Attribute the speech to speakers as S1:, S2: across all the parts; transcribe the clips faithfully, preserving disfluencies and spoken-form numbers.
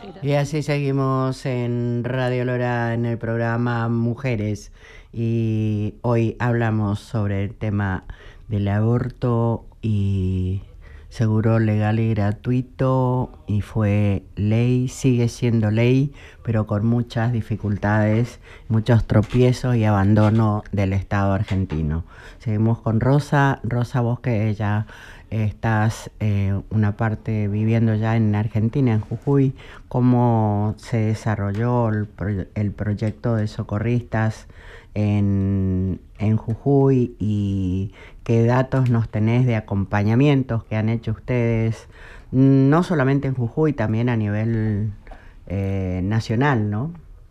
S1: Y así seguimos en Radio Lora en el programa Mujeres y hoy hablamos sobre el tema del aborto y seguro legal y gratuito, y fue ley, sigue siendo ley, pero con muchas dificultades, muchos tropiezos y abandono del Estado argentino. Seguimos con Rosa. Rosa, vos que ya estás eh, una parte viviendo ya en Argentina, en Jujuy, ¿cómo se desarrolló el, pro- el proyecto de socorristas en, en Jujuy y qué datos nos tenés de acompañamientos que han hecho ustedes, no solamente en Jujuy, también a nivel eh, nacional, ¿no?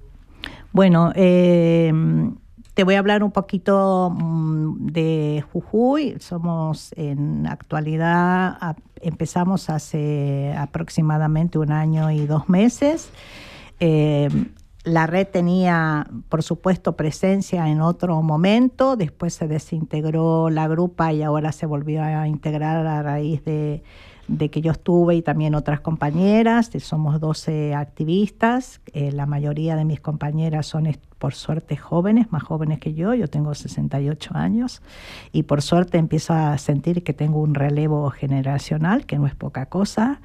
S2: Bueno, eh, te voy a hablar un poquito mm, de Jujuy. Somos en actualidad, a- empezamos hace aproximadamente un año y dos meses. Eh, la red tenía, por supuesto, presencia en otro momento, después se desintegró la grupa y ahora se volvió a integrar a raíz de, de que yo estuve y también otras compañeras. Somos doce activistas, eh, la mayoría de mis compañeras son, est- por suerte, jóvenes, más jóvenes que yo. Yo tengo sesenta y ocho años y por suerte empiezo a sentir que tengo un relevo generacional, que no es poca cosa.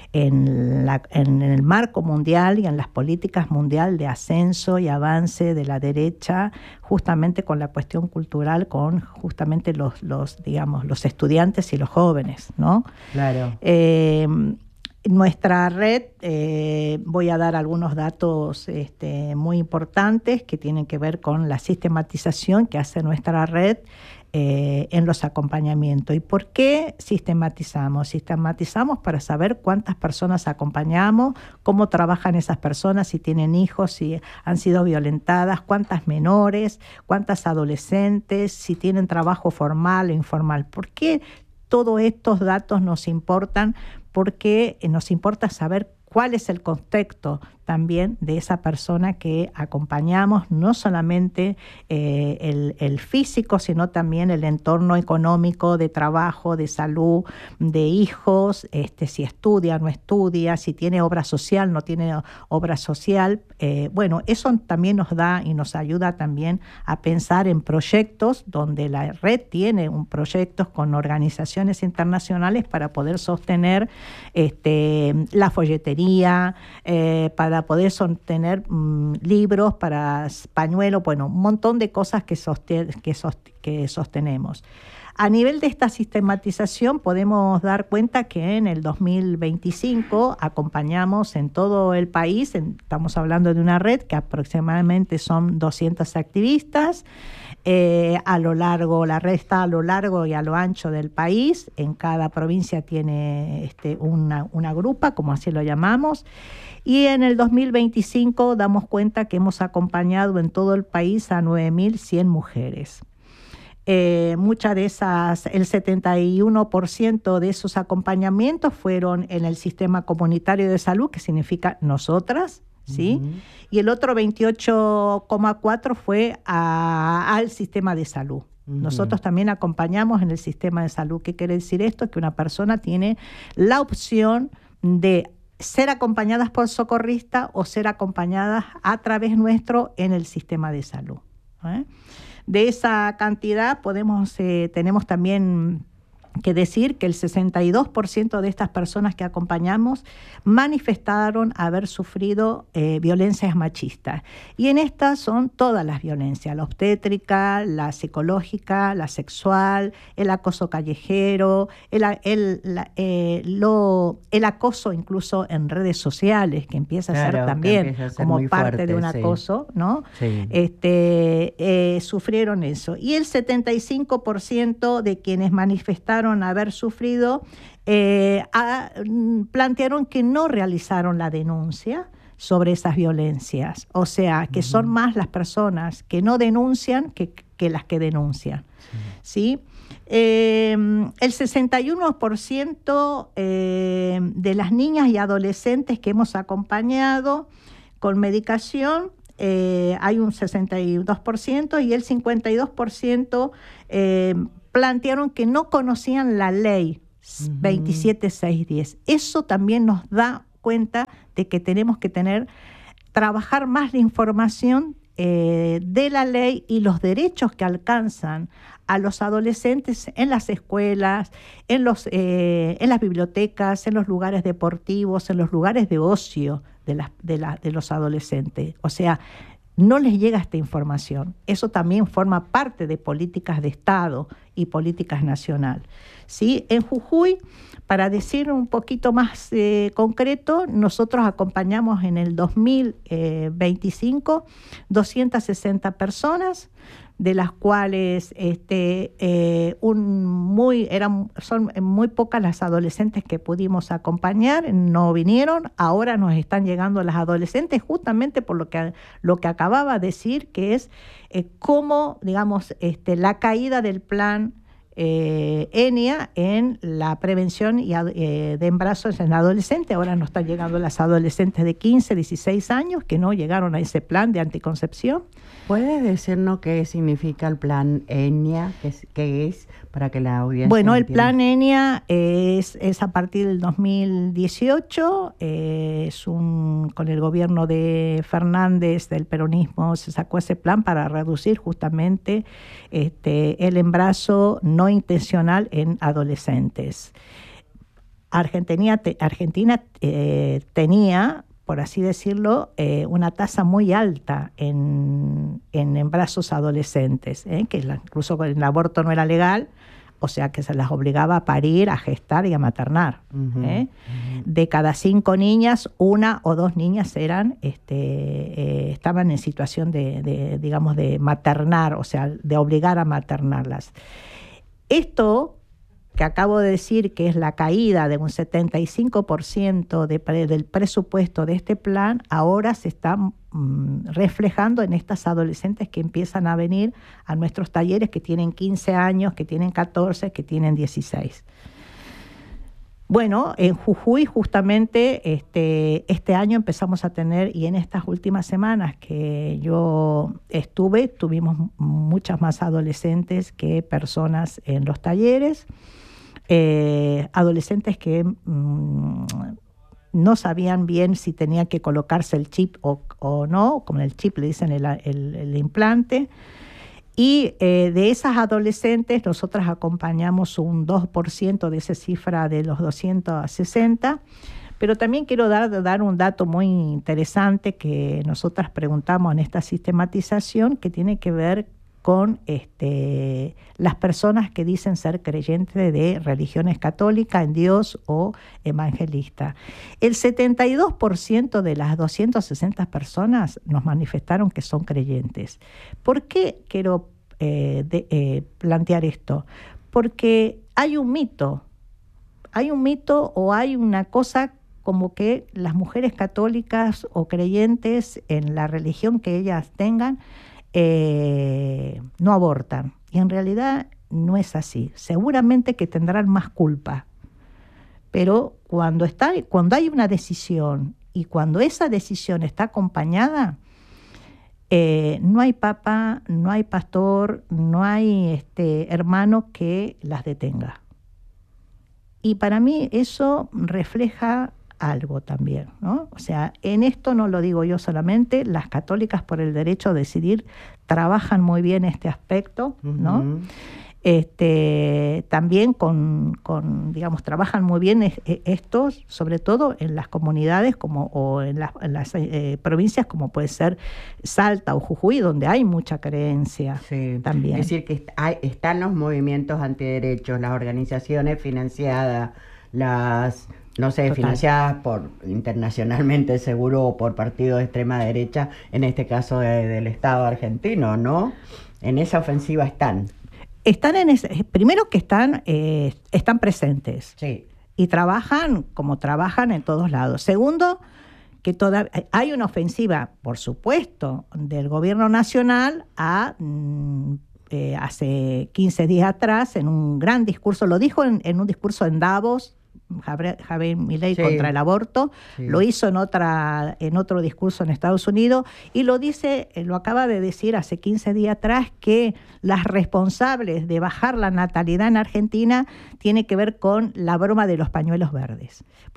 S2: En, la, en el marco mundial y en las políticas mundial de ascenso y avance de la derecha, justamente con la cuestión cultural, con justamente los, los digamos, los estudiantes y los jóvenes, ¿no?
S1: Claro.
S2: Eh, Nuestra red, eh, voy a dar algunos datos este, muy importantes que tienen que ver con la sistematización que hace nuestra red eh, en los acompañamientos. ¿Y por qué sistematizamos? Sistematizamos para saber cuántas personas acompañamos, cómo trabajan esas personas, si tienen hijos, si han sido violentadas, cuántas menores, cuántas adolescentes, si tienen trabajo formal o informal. ¿Por qué todos estos datos nos importan? Porque nos importa saber cuál es el contexto también de esa persona que acompañamos, no solamente eh, el, el físico, sino también el entorno económico, de trabajo, de salud, de hijos, este, si estudia, no estudia, si tiene obra social, no tiene obra social. Eh, bueno, eso también nos da y nos ayuda también a pensar en proyectos donde la red tiene un proyectos con organizaciones internacionales para poder sostener este, la folletería, eh, para poder sostener mmm, libros, para pañuelos, bueno, un montón de cosas que, sosten que, sost que sostenemos. A nivel de esta sistematización podemos dar cuenta que en el dos mil veinticinco acompañamos en todo el país, en, estamos hablando de una red que aproximadamente son doscientos activistas, eh, a lo largo, la red está a lo largo y a lo ancho del país, en cada provincia tiene este, una, una grupa, como así lo llamamos, y en el dos mil veinticinco damos cuenta que hemos acompañado en todo el país a nueve mil cien mujeres. Eh, muchas de esas, el setenta y uno por ciento de esos acompañamientos fueron en el sistema comunitario de salud, que significa nosotras, ¿sí? Uh-huh. Y el otro veintiocho coma cuatro por ciento fue a, al sistema de salud. Uh-huh. Nosotros también acompañamos en el sistema de salud. ¿Qué quiere decir esto? Que una persona tiene la opción de ser acompañadas por socorrista o ser acompañadas a través nuestro en el sistema de salud, ¿eh? De esa cantidad podemos, eh, tenemos también que decir que el sesenta y dos por ciento de estas personas que acompañamos manifestaron haber sufrido eh, violencias machistas. Y en estas son todas las violencias, la obstétrica, la psicológica, la sexual, el acoso callejero, el, el, la, eh, lo, el acoso incluso en redes sociales, que empieza claro, a ser también a ser como parte fuerte, de un acoso, sí. ¿no? Sí. Este, eh, sufrieron eso. Y el setenta y cinco por ciento de quienes manifestaron haber sufrido, eh, a, plantearon que no realizaron la denuncia sobre esas violencias. O sea, que uh-huh. son más las personas que no denuncian que, que las que denuncian. Sí. ¿Sí? Eh, el sesenta y uno por ciento eh, de las niñas y adolescentes que hemos acompañado con medicación, eh, hay un sesenta y dos por ciento y el cincuenta y dos por ciento eh, plantearon que no conocían la ley uh-huh. veintisiete mil seiscientos diez. Eso también nos da cuenta de que tenemos que tener, trabajar más la información eh, de la ley y los derechos que alcanzan a los adolescentes en las escuelas, en, los, eh, en las bibliotecas, en los lugares deportivos, en los lugares de ocio de, las, de, la, de los adolescentes. O sea, no les llega esta información. Eso también forma parte de políticas de Estado y políticas nacionales. ¿Sí? En Jujuy, para decir un poquito más eh, concreto, nosotros acompañamos en el dos mil veinticinco doscientas sesenta personas, de las cuales este, eh, un muy, eran, son muy pocas las adolescentes que pudimos acompañar, no vinieron. Ahora nos están llegando las adolescentes justamente por lo que, lo que acababa de decir, que es eh, cómo, digamos, este, la caída del plan Eh, ENIA en la prevención y, eh, de embarazos en adolescentes. Ahora nos están llegando las adolescentes de quince, dieciséis años que no llegaron a ese plan de anticoncepción.
S1: ¿Puedes decirnos qué significa el plan ENIA? ¿Qué es, qué es para que la audiencia
S2: Bueno, el
S1: entienda?
S2: plan ENIA es, es a partir del dos mil dieciocho, eh, es un, con el gobierno de Fernández, del peronismo, se sacó ese plan para reducir justamente este, el embarazo no intencional en adolescentes. Argentina, te, Argentina eh, tenía, por así decirlo, eh, una tasa muy alta en, en embarazos adolescentes, eh, que la, incluso el aborto no era legal, o sea que se las obligaba a parir, a gestar y a maternar. Uh-huh, ¿eh? Uh-huh. De cada cinco niñas, una o dos niñas eran, este, eh, estaban en situación de, de, digamos, de maternar, o sea, de obligar a maternarlas. Esto que acabo de decir, que es la caída de un setenta y cinco por ciento de, del presupuesto de este plan, ahora se está mm, reflejando en estas adolescentes que empiezan a venir a nuestros talleres, que tienen quince años, que tienen catorce, que tienen dieciséis. Bueno, en Jujuy justamente este, este año empezamos a tener, y en estas últimas semanas que yo estuve, tuvimos muchas más adolescentes que personas en los talleres. Eh, adolescentes que mmm, no sabían bien si tenía que colocarse el chip o, o no, como el chip le dicen el, el, el implante. Y eh, de esas adolescentes nosotras acompañamos un dos por ciento de esa cifra de los doscientos sesenta. Pero también quiero dar, dar un dato muy interesante que nosotras preguntamos en esta sistematización, que tiene que ver con este, las personas que dicen ser creyentes de religiones católicas, en Dios o evangelista. El setenta y dos por ciento de las doscientas sesenta personas nos manifestaron que son creyentes. ¿Por qué quiero eh, de, eh, plantear esto? Porque hay un mito, hay un mito o hay una cosa como que las mujeres católicas o creyentes en la religión que ellas tengan, Eh, no abortan, y en realidad no es así. Seguramente que tendrán más culpa, pero cuando está, cuando hay una decisión y cuando esa decisión está acompañada, eh, no hay papa, no hay pastor, no hay este hermano que las detenga. Y para mí eso refleja algo también, ¿no? O sea, en esto no lo digo yo solamente, las católicas por el derecho a decidir trabajan muy bien este aspecto, ¿no? Uh-huh. Este, también con, con, digamos, trabajan muy bien estos, sobre todo en las comunidades como, o en las, en las eh, provincias como puede ser Salta o Jujuy, donde hay mucha creencia, sí, también.
S1: Es decir, que hay, están los movimientos antiderechos, las organizaciones financiadas, las... no sé, Total. financiadas por internacionalmente seguro o por partidos de extrema derecha, en este caso de, del Estado argentino, ¿no? En esa ofensiva están.
S2: Están en ese, primero que están, eh, están presentes.
S1: Sí.
S2: Y trabajan como trabajan en todos lados. Segundo, que toda, hay una ofensiva, por supuesto, del gobierno nacional a... Mm, eh, hace quince días atrás, en un gran discurso, lo dijo en, en un discurso en Davos, Javier Milei, sí, contra el aborto, sí. Lo hizo en otra en otro discurso en Estados Unidos y lo dice, lo acaba de decir hace quince días atrás, que las responsables de bajar la natalidad en Argentina tiene que ver con la broma de los pañuelos verdes. Bueno,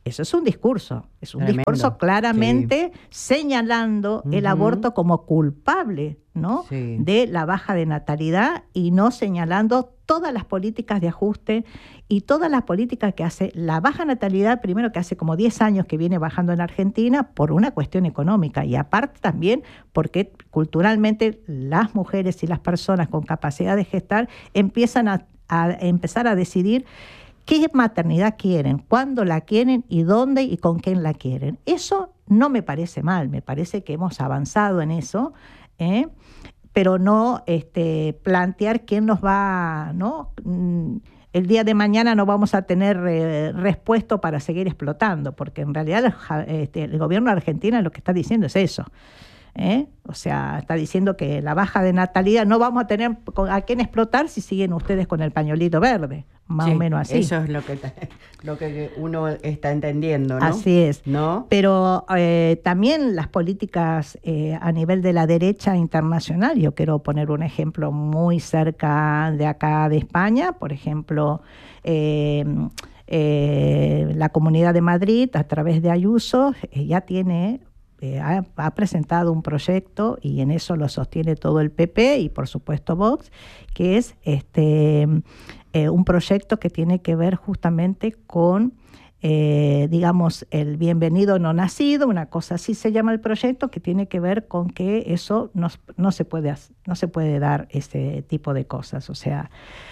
S2: Eso es un discurso, es un
S1: Tremendo.
S2: discurso claramente
S1: Sí.
S2: señalando
S1: Ujú.
S2: el aborto como culpable, ¿no?
S1: Sí.
S2: De la baja de natalidad y no señalando todas las políticas de ajuste y todas las políticas que hace la baja natalidad, primero que hace como diez años que viene bajando en Argentina por una cuestión económica y aparte también porque culturalmente las mujeres y las personas con capacidad de gestar empiezan a, a empezar a decidir qué maternidad quieren, cuándo la quieren y dónde y con quién la quieren. Eso no me parece mal, me parece que hemos avanzado en eso, ¿eh? Pero no este, plantear quién nos va, ¿no? El día de mañana no vamos a tener eh, respuesta para seguir explotando, porque en realidad el, este, el gobierno de Argentina lo que está diciendo es eso. ¿Eh? O sea, está diciendo que la baja de natalidad no vamos a tener a quién explotar si siguen ustedes con el pañuelito verde, más
S1: Sí,
S2: o menos así.
S1: Eso es lo que, lo que uno está entendiendo, ¿no?
S2: Así es.
S1: ¿No?
S2: Pero eh, también las políticas eh, a nivel de la derecha internacional, yo quiero poner un ejemplo muy cerca de acá de España, por ejemplo, eh, eh, la Comunidad de Madrid a través de Ayuso eh, ya tiene... Eh, ha, ha presentado un proyecto y en eso lo sostiene todo el P P y por supuesto Vox, que es este eh, un proyecto que tiene que ver justamente con eh, digamos el bienvenido no nacido, una cosa así se llama el proyecto, que tiene que ver con que eso no, no se puede no se puede dar ese tipo de cosas, o sea,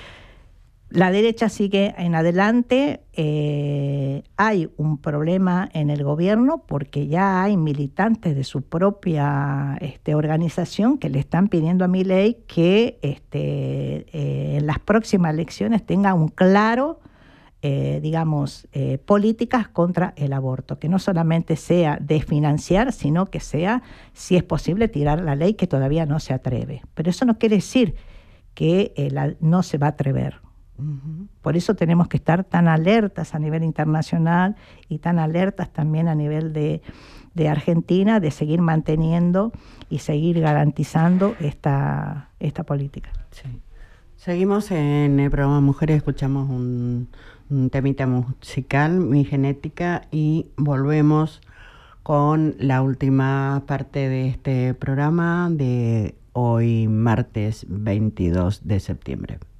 S2: la derecha sigue en adelante, eh, hay un problema en el gobierno porque ya hay militantes de su propia este, organización que le están pidiendo a Milei que este, eh, en las próximas elecciones tenga un claro, eh, digamos, eh, políticas contra el aborto, que no solamente sea desfinanciar, sino que sea, si es posible, tirar la ley que todavía no se atreve. Pero eso no quiere decir que eh, la, no se va a atrever. Uh-huh. Por eso tenemos que estar tan alertas a nivel internacional y tan alertas también a nivel de, de Argentina, de seguir manteniendo y seguir garantizando esta, esta política.
S1: Sí. Seguimos en el programa Mujeres, escuchamos un, un temita musical, Mi Genética, y volvemos con la última parte de este programa de hoy, martes veintidós de septiembre.